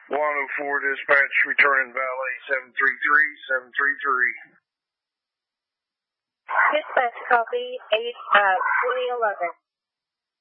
104 dispatch, returning valet 733-733. Dispatch copy 2011.